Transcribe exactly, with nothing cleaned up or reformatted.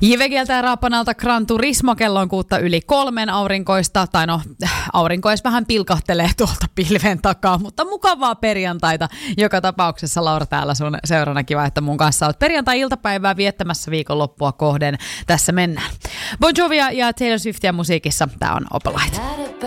Jivekieltä ja Raapanalta Gran Turismo kello on kuutta yli kolmen aurinkoista. Tai no, aurinko edes vähän pilkahtelee tuolta pilven takaa, mutta mukavaa perjantaita. Joka tapauksessa Laura täällä sun seurana, kiva, että mun kanssa oot perjantai-iltapäivää viettämässä viikonloppua kohden. Tässä mennään. Bon Jovia ja Taylor Swiftia musiikissa. Tää on Opalite.